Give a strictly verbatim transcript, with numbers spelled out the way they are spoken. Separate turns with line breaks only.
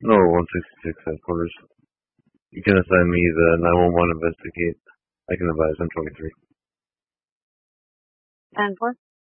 No, one sixty-six headquarters. You can assign me the nine one one investigate. I can advise on twenty-three.
ten four.